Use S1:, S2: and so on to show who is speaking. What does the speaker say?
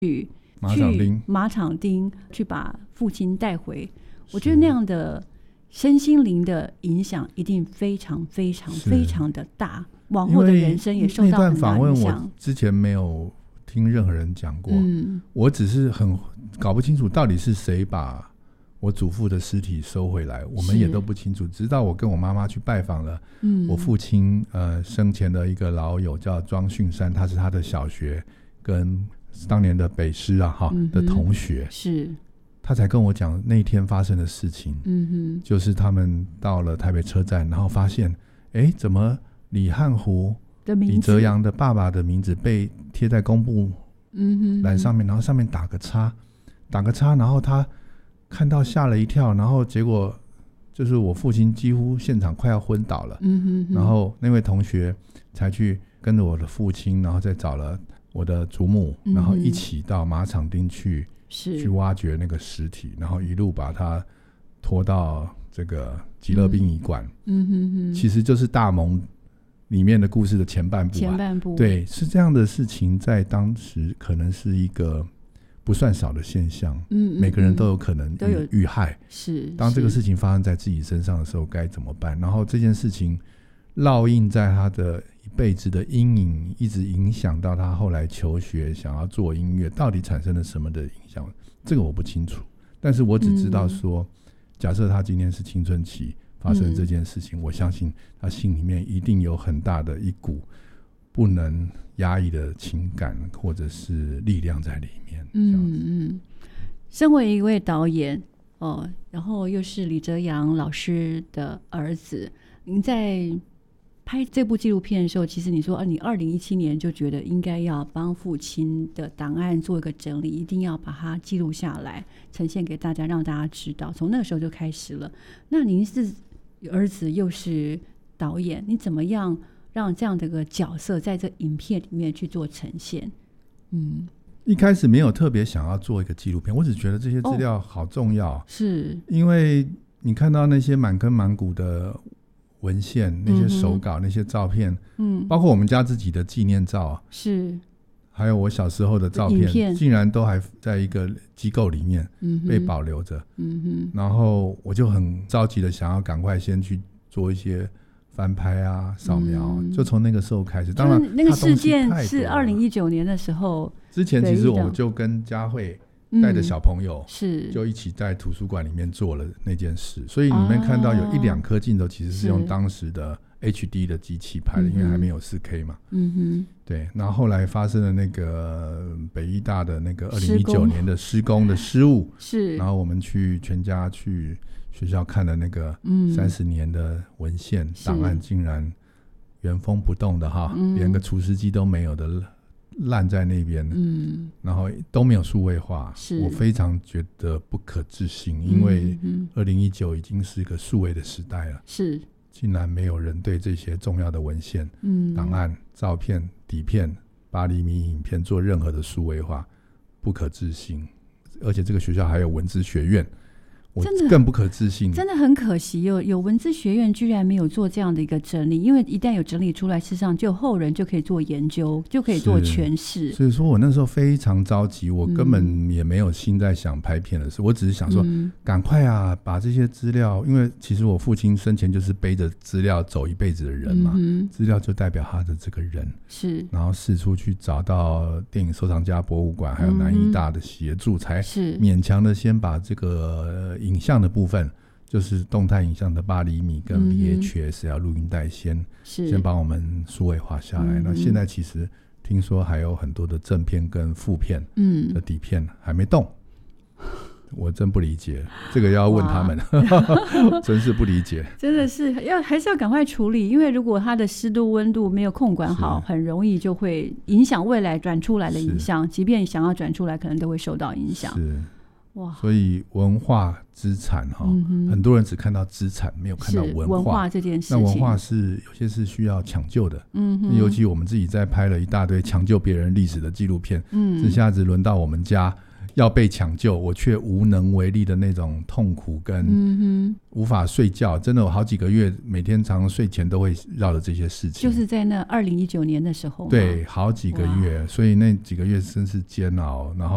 S1: 去马场町去把父亲带回，我觉得那样的身心灵的影响一定非常非常非常的大，往后的人生也受到很大影响。那段
S2: 访问我之前没有听任何人讲过，我只是很搞不清楚到底是谁把我祖父的尸体收回来，我们也都不清楚。直到我跟我妈妈去拜访了我父亲生前的一个老友叫庄训山，他是他的小学跟当年的北师的同学，
S1: 是
S2: 他才跟我讲那天发生的事情。就是他们到了台北车站，然后发现怎么李汉湖李泽洋的爸爸的名字被贴在公布栏上面，然后上面打个叉，然后他看到吓了一跳，然后结果就是我父亲几乎现场快要昏倒了。然后那位同学才去跟着我的父亲，然后再找了我的祖母，然后一起到马场町去挖掘那个尸体，然后一路把它拖到这个极乐殡仪馆。其实就是大盟里面的故事的前半部。对，是这样的事情，在当时可能是一个不算少的现象。每个人都有可能遇害。是，当这个事情发生在自己身上的时候该怎么办？然后这件事情烙印在他的一辈子的阴影，一直影响到他后来求学想要做音乐，到底产生了什么的影响，这个我不清楚。但是我只知道说，假设他今天是青春期发生这件事情，我相信他心里面一定有很大的一股不能压抑的情感或者是力量在里面。
S1: 身为一位导演然后又是李泽洋老师的儿子，您在拍这部纪录片的时候，其实你说你2017年就觉得应该要帮父亲的档案做一个整理，一定要把它记录下来呈现给大家，让大家知道，从那个时候就开始了。那您是儿子又是导演，你怎么样让这样的一个角色在这影片里面去做呈现？
S2: 一开始没有特别想要做一个纪录片，我只觉得这些资料好重要。
S1: 是
S2: 因为你看到那些满坑满谷的文献，那些手稿，那些照片，包括我们家自己的纪念照，
S1: 是
S2: 还有我小时候的照片，竟然都还在一个机构里面被保留着。然后我就很着急的想要赶快先去做一些翻拍扫描，就从那个时候开始。当然
S1: 那个事件是2019年的时候，
S2: 之前其实我就跟佳慧带着小朋友就一起在图书馆里面做了那件事，所以你们看到有1-2颗镜头其实是用当时的 HD 的机器拍的，因为还没有 4K 嘛。对，然后后来发生了那个北医大的那个2019年的施工的失误，然后我们全家去学校看了那个30年的文献档案，竟然原封不动的连个除湿机都没有的烂在那边，然后都没有数位化，我非常觉得不可置信，因为2019已经是一个数位的时代了，竟然没有人对这些重要的文献、档案、照片、底片、8厘米影片做任何的数位化，不可置信。而且这个学校还有文资学院，我更不可置信，
S1: 真的很可惜，有文资学院居然没有做这样的一个整理，因为一旦有整理出来，事实上就后人就可以做研究，就可以做诠释。
S2: 所以说我那时候非常着急，我根本也没有心在想拍片的事，我只是想说赶快把这些资料，因为其实我父亲生前就是背着资料走一辈子的人嘛，资料就代表他的这个人，然后四处去找到电影收藏家博物馆还有南艺大的协助，才勉强的先把这个影像的部分，就是动态影像的8厘米跟 VHS 要录音带先帮我们数位化下来。那现在其实听说还有很多的正片跟副片的底片还没动，我真不理解，这个要问他们真是不理解，
S1: 真的是还是要赶快处理，因为如果它的湿度温度没有控管好，很容易就会影响未来转出来的影像，即便想要转出来可能都会受到影响。
S2: 所以文化资产很多人只看到资产，没有看到文化
S1: 这件事情。
S2: 那文化是有些是需要抢救的，尤其我们自己在拍了一大堆抢救别人历史的纪录片，这下子轮到我们家要被抢救，我却无能为力的那种痛苦跟无法睡觉，真的有好几个月每天常常睡前都会绕着这些事情，
S1: 就是在那2019年的时候，
S2: 对，好几个月，所以那几个月真是煎熬。然后